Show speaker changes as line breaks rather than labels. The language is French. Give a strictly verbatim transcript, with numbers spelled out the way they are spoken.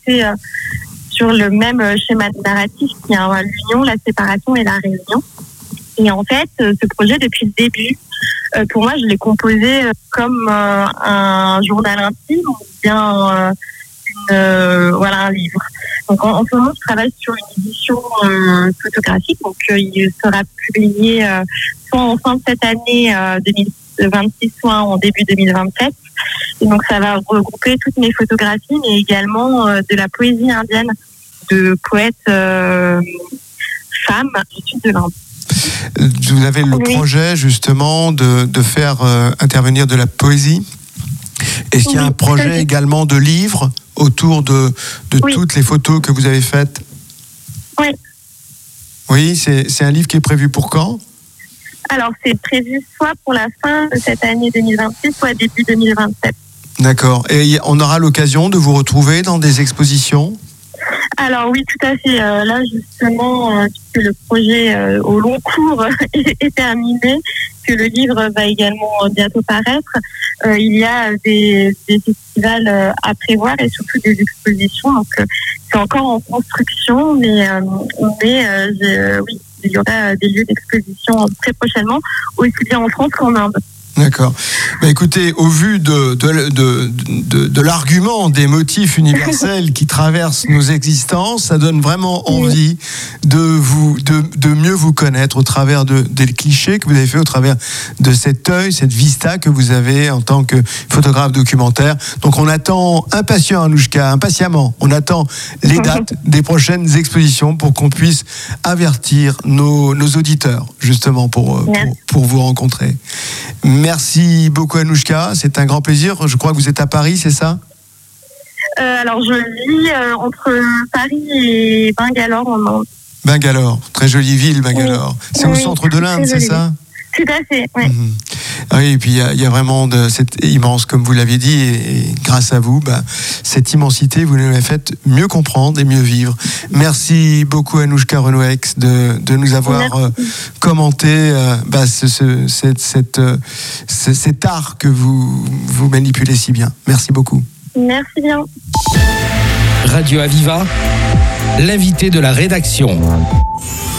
basé euh, sur le même schéma narratif qui est euh, l'union, la séparation et la réunion. Et en fait, euh, ce projet, depuis le début, euh, pour moi, je l'ai composé euh, comme euh, un journal intime ou bien euh, une, euh, voilà, un livre. Donc en, en ce moment, je travaille sur une édition euh, photographique, donc euh, il sera publié euh, soit en fin de cette année euh, deux mille vingt-six, soit en début deux mille vingt-sept. Et donc ça va regrouper toutes mes photographies, mais également euh, de la poésie indienne de poètes euh, femmes du sud de l'Inde.
Vous avez le
Oui.
projet justement de, de faire euh, intervenir de la poésie. Est-ce qu'il y a
Oui,
un projet
tout à fait.
également de livre autour de, de
Oui.
toutes les photos que vous avez faites?
Oui.
Oui, c'est, c'est un livre qui est prévu pour quand?
Alors c'est prévu soit pour la fin de cette année deux mille vingt-six, soit début deux mille vingt-sept.
D'accord. Et on aura l'occasion de vous retrouver dans des expositions?
Alors oui, tout à fait. Euh, là, justement, euh, puisque le projet euh, au long cours est, est terminé, que le livre va également euh, bientôt paraître, euh, il y a des, des festivals euh, à prévoir et surtout des expositions. Donc, euh, c'est encore en construction, mais, euh, mais euh, je- oui, il y aura des lieux d'exposition très prochainement, aussi bien en France qu'en Inde.
D'accord. Bah écoutez, au vu de, de, de, de, de l'argument des motifs universels qui traversent nos existences, ça donne vraiment envie de, vous, de, de mieux vous connaître au travers de, des clichés que vous avez fait, au travers de cet œil, cette vista que vous avez en tant que photographe documentaire. Donc on attend impatient, Anouchka, impatiemment, on attend les dates des prochaines expositions pour qu'on puisse avertir nos, nos auditeurs, justement, pour, pour, pour vous rencontrer. Merci beaucoup Anouchka, c'est un grand plaisir. Je crois que vous êtes à Paris, c'est ça?
Euh, alors je vis euh, entre Paris et Bangalore en Inde.
Bangalore, très jolie ville Bangalore.
Oui.
C'est
Oui,
au centre de l'Inde, c'est
très jolie.
ça?
Tout à fait, oui.
Mmh. Oui, et puis il y, y a vraiment de, cette immense, comme vous l'aviez dit, et, et grâce à vous, bah, cette immensité, vous nous l'avez fait mieux comprendre et mieux vivre. Merci beaucoup Anouchka Renouex de, de nous avoir euh, commenté euh, bah, ce, ce, cette, cette, euh, ce, cet art que vous, vous manipulez si bien. Merci beaucoup.
Merci bien.
Radio Aviva, l'invité de la rédaction.